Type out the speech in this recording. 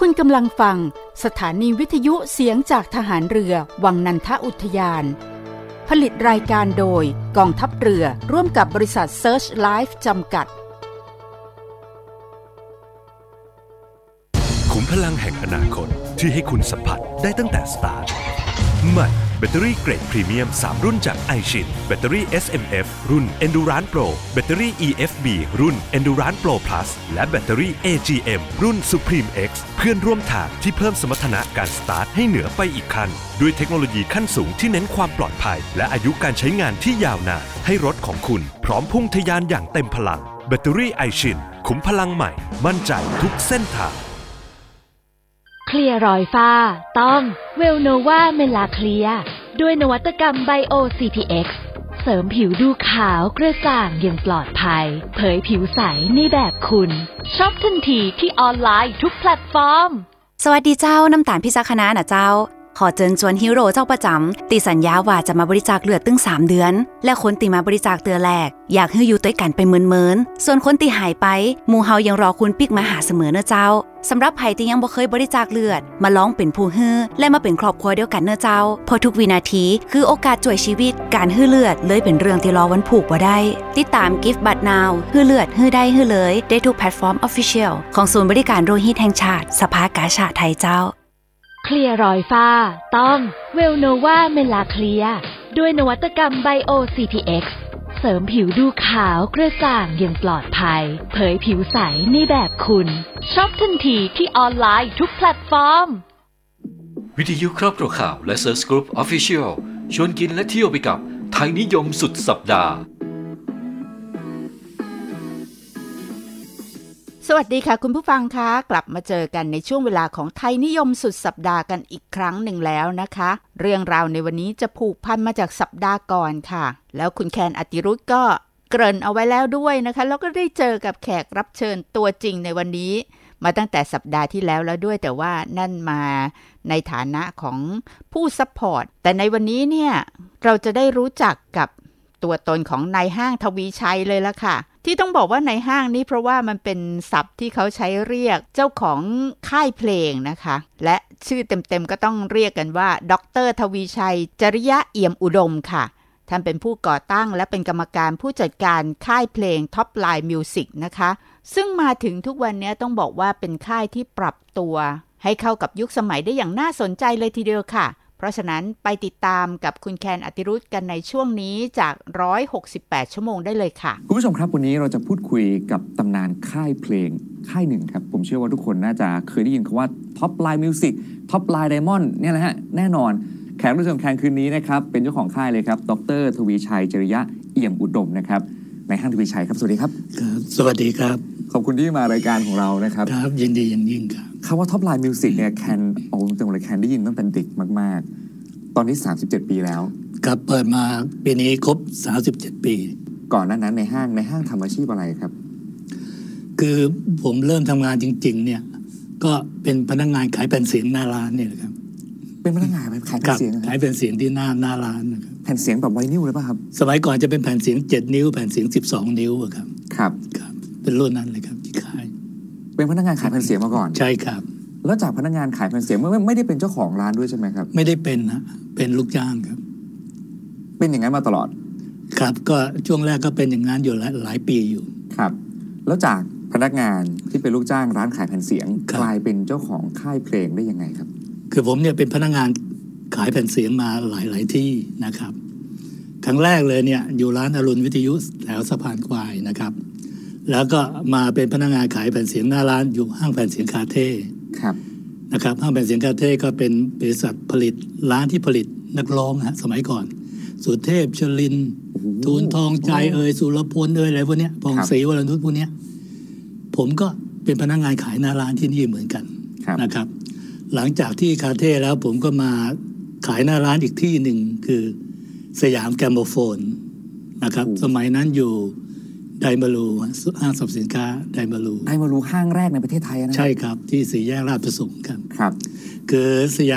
คุณกำลังฟังสถานีวิทยุเสียงจากทหารเรือวังนันทอุทยานผลิตรายการโดยกองทัพเรือร่วมกับบริษัท Search Life จำกัดขุมพลังแห่งอนาคตที่ให้คุณสัมผัสได้ตั้งแต่สตาร์ทใหม่แบตเตอรี่เกรดพรีเมียม3รุ่นจาก iShin แบตเตอรี่ SMF รุ่น Endurance Pro แบตเตอรี่ EFB รุ่น Endurance Pro Plus และแบตเตอรี่ AGM รุ่น Supreme X เพื่อนร่วมทางที่เพิ่มสมรรถนะการสตาร์ทให้เหนือไปอีกขั้นด้วยเทคโนโลยีขั้นสูงที่เน้นความปลอดภัยและอายุการใช้งานที่ยาวนานให้รถของคุณพร้อมพุ่งทะยานอย่างเต็มพลังแบตเตอรี่ iShin ขุมพลังใหม่มั่นใจทุกเส้นทางเคลียร์รอยฝ้าต้องเวลโนวาเมลาเคลียร์ด้วยนวัตกรรมไบโอ CPX เสริมผิวดูขาวกระจ่างอย่างปลอดภัยเผยผิวใสในแบบคุณช็อปทันทีที่ออนไลน์ทุกแพลตฟอร์มสวัสดีเจ้าน้ำตาลพิจักคณะนะเจ้าขอเชิญชวนฮีโร่เจ้าประจำตีสัญญาว่าจะมาบริจาคเลือดตึง3เดือนและคนตีมาบริจาคเตือแรกอยากให้อยู่ด้วยกันไปเมินๆส่วนคนตีหายไปหมู่เฮายังรอคุณปิกมาหาเสมอเนอะเจ้าสำหรับไผที่ยังบ่เคยบริจาคเลือดมาลองเป็นผู้ฮื้อและมาเป็นครอบครัวเดียวกันเนอะเจ้าเพราะทุกวินาทีคือโอกาสช่วยชีวิตการฮื้อเลือดเลยเป็นเรื่องที่รอวันผูกบ่ได้ติดตาม Give But Now ฮื้อเลือดฮื้อได้ฮื้อเลยได้ทุกแพลตฟอร์ม Official ของศูนย์บริการโลหิตแห่งชาติสภากาชาดไทยเจ้าเคลียร์รอยฝ้าต้องเวลโนวาเมลาเคลียร์ด้วยนวัตกรรมไบโอ CPX เสริมผิวดูขาวกระจ่างอย่างปลอดภัยเผยผิวใสในแบบคุณช็อปทันทีที่ออนไลน์ทุกแพลตฟอร์มวิทยุครอบครัวข่าวและ Search Group Official ชวนกินและเที่ยวไปกับไทยนิยมสุดสัปดาห์สวัสดีค่ะคุณผู้ฟังคะกลับมาเจอกันในช่วงเวลาของไทยนิยมสุดสัปดาห์กันอีกครั้งหนึ่งแล้วนะคะเรื่องราวในวันนี้จะผูกพันมาจากสัปดาห์ก่อนค่ะแล้วคุณแคนอติรุตก็เกริ่นเอาไว้แล้วด้วยนะคะแล้วก็ได้เจอกับแขกรับเชิญตัวจริงในวันนี้มาตั้งแต่สัปดาห์ที่แล้วด้วยแต่ว่านั่นมาในฐานะของผู้ซัพพอร์ตแต่ในวันนี้เนี่ยเราจะได้รู้จักกับตัวตนของนายห้างทวีชัยเลยละค่ะที่ต้องบอกว่านายห้างนี้เพราะว่ามันเป็นศัพท์ที่เขาใช้เรียกเจ้าของค่ายเพลงนะคะและชื่อเต็มๆก็ต้องเรียกกันว่าดร.ทวีชัยจริยะเอี่ยมอุดมค่ะท่านเป็นผู้ก่อตั้งและเป็นกรรมการผู้จัดการค่ายเพลง Top Line Music นะคะซึ่งมาถึงทุกวันนี้ต้องบอกว่าเป็นค่ายที่ปรับตัวให้เข้ากับยุคสมัยได้อย่างน่าสนใจเลยทีเดียวค่ะเพราะฉะนั้นไปติดตามกับคุณแคนอติรุตกันในช่วงนี้จาก168ชั่วโมงได้เลยค่ะคุณผู้ชมครับวันนี้เราจะพูดคุยกับตำนานค่ายเพลงค่ายหนึ่งครับผมเชื่อว่าทุกคนน่าจะเคยได้ยินคำว่า Top Line Music Top Line Diamond เนี่ยแหละฮะแน่นอนแขกรับเชิญแขกคืนนี้นะครับเป็นเจ้าของค่ายเลยครับดร.ทวีชัยจริยะเอี่ยมอุดมนะครับนายห้างทวีชัยครับสวัสดีครับสวัสดีครับขอบคุณที่มารายการของเรานะครับครับยินดีอย่างยิ่งครับคำว่า Top Line Music เนี่ยแคนเอาตรงๆเลยแคนได้ยินตั้งแต่เด็กมากๆตอนนี้37ปีแล้วครับเปิดมาปีนี้ครบ37ปีก่อนหน้านั้นในห้างทำอาชีพอะไรครับคือผมเริ่มทำงานจริงๆเนี่ยก็เป็นพนักงานขายแผ่นเสียงหน้าร้านเนี่ยนะครับเป็นพนักงานขายแผ่นเสียงขายแผ่นเสียงที่หน้าร้านนะครับแผ่นเสียงแบบไวนิลเลยป่ะครับสมัยก่อนจะเป็นแผ่นเสียง7นิ้วแผ่นเสียง12นิ้วครับครับเป็นรุ่นนั้นเลยครับที่ขายเป็นพนักงานขายแผ่นเสียงมาก่อนใช่ครับแล้วจากพนักงานขายแผ่นเสียงไม่ได้เป็นเจ้าของร้านด้วยใช่ไหมครับไม่ได้เป็นนะเป็นลูกจ้างครับเป็นอย่างนั้นมาตลอดครับก็ช่วงแรกก็เป็นอย่างนั้นอยู่หลายปีอยู่ครับแล้วจากพนักงานที่เป็นลูกจ้างร้านขายแผ่นเสียงกลายเป็นเจ้าของค่ายเพลงได้ยังไงครับคือผมเนี่ยเป็นพนักงานขายแผ่นเสียงมาหลายที่นะครับครั้งแรกเลยเนี่ยอยู่ร้านอรุณวิทยุแถวสะพานควายนะครับแล้วก็มาเป็นพนักงานขายแผ่นเสียงหน้าร้านอยู่ห้างแผ่นเสียงคาเท่นะครับห้างแผ่นเสียงคาเท่ก็เป็นบริษัทผลิตร้านที่ผลิตนักร้องฮะสมัยก่อนสุเทพชลินทูลทองใจสุรพลอะไรพวกนี้พงศรีวรนุชพวกนี้ผมก็เป็นพนักงานขายหน้าร้านที่นี่เหมือนกันนะครับหลังจากที่คาเท่แล้วผมก็มาขายหน้าร้านอีกที่หนึ่งคือสยามแกรมโมโฟนนะครับสมัยนั้นอยู่ไดมารูห้างสรรพสินค้าไดมารูห้างแรกในประเทศไทยนะใช่ครับที่สี่แยกราชประสงค์ครับคือสยาม